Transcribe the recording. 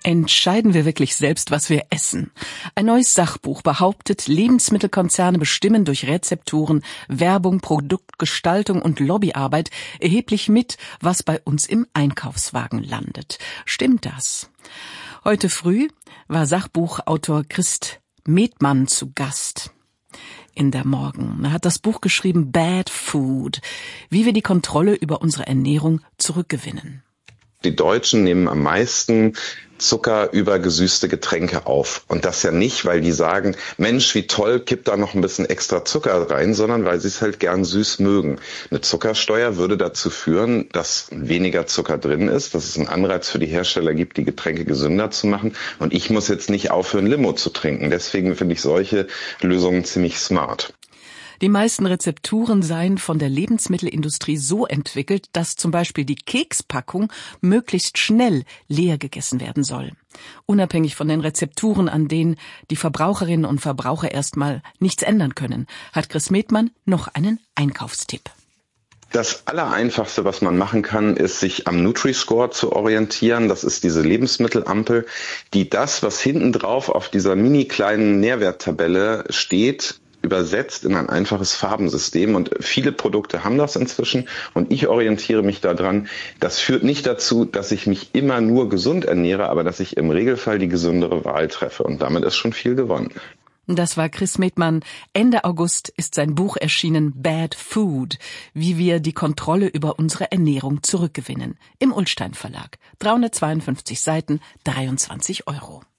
Entscheiden wir wirklich selbst, was wir essen? Ein neues Sachbuch behauptet, Lebensmittelkonzerne bestimmen durch Rezepturen, Werbung, Produktgestaltung und Lobbyarbeit erheblich mit, was bei uns im Einkaufswagen landet. Stimmt das? Heute früh war Sachbuchautor Christ Metmann zu Gast in der Morgen. Er hat das Buch geschrieben Bad Food, wie wir die Kontrolle über unsere Ernährung zurückgewinnen. Die Deutschen nehmen am meisten Zucker über gesüßte Getränke auf. Und das ja nicht, weil die sagen, Mensch, wie toll, kipp da noch ein bisschen extra Zucker rein, sondern weil sie es halt gern süß mögen. Eine Zuckersteuer würde dazu führen, dass weniger Zucker drin ist, dass es einen Anreiz für die Hersteller gibt, die Getränke gesünder zu machen. Und ich muss jetzt nicht aufhören, Limo zu trinken. Deswegen finde ich solche Lösungen ziemlich smart. Die meisten Rezepturen seien von der Lebensmittelindustrie so entwickelt, dass zum Beispiel die Kekspackung möglichst schnell leer gegessen werden soll. Unabhängig von den Rezepturen, an denen die Verbraucherinnen und Verbraucher erstmal nichts ändern können, hat Chris Metmann noch einen Einkaufstipp. Das Allereinfachste, was man machen kann, ist, sich am Nutri-Score zu orientieren. Das ist diese Lebensmittelampel, die das, was hinten drauf auf dieser mini kleinen Nährwerttabelle steht, übersetzt in ein einfaches Farbensystem, und viele Produkte haben das inzwischen und ich orientiere mich daran. Das führt nicht dazu, dass ich mich immer nur gesund ernähre, aber dass ich im Regelfall die gesündere Wahl treffe, und damit ist schon viel gewonnen. Das war Chris Metmann. Ende August ist sein Buch erschienen Bad Food, wie wir die Kontrolle über unsere Ernährung zurückgewinnen. Im Ullstein Verlag. 352 Seiten, 23 €.